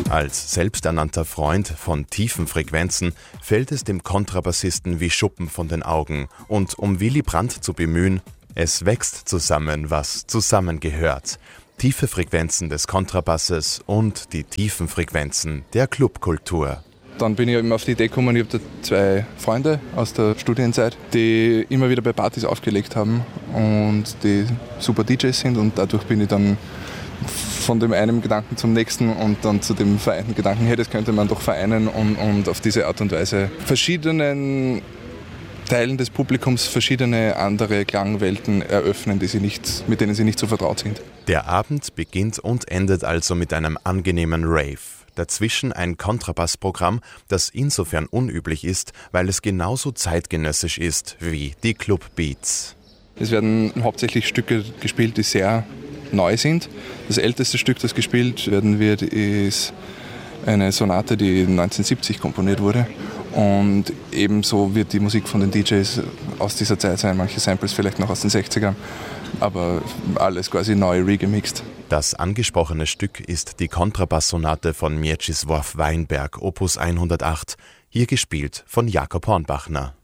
Als selbsternannter Freund von tiefen Frequenzen fällt es dem Kontrabassisten wie Schuppen von den Augen. Und um Willy Brandt zu bemühen, es wächst zusammen, was zusammengehört. Tiefe Frequenzen des Kontrabasses und die tiefen Frequenzen der Clubkultur. Dann bin ich eben auf die Idee gekommen, ich habe da 2 Freunde aus der Studienzeit, die immer wieder bei Partys aufgelegt haben und die super DJs sind, und dadurch bin ich dann von dem einen Gedanken zum nächsten und dann zu dem vereinten Gedanken, hey, das könnte man doch vereinen und auf diese Art und Weise verschiedenen Teilen des Publikums verschiedene andere Klangwelten eröffnen, mit denen sie nicht so vertraut sind. Der Abend beginnt und endet also mit einem angenehmen Rave. Dazwischen ein Kontrabassprogramm, das insofern unüblich ist, weil es genauso zeitgenössisch ist wie die Clubbeats. Es werden hauptsächlich Stücke gespielt, die sehr neu sind. Das älteste Stück, das gespielt werden wird, ist eine Sonate, die 1970 komponiert wurde. Und ebenso wird die Musik von den DJs aus dieser Zeit sein, manche Samples vielleicht noch aus den 60ern, aber alles quasi neu regemixt. Das angesprochene Stück ist die Kontrabasssonate von Mieczysław Weinberg, Opus 108, hier gespielt von Jakob Hornbachner.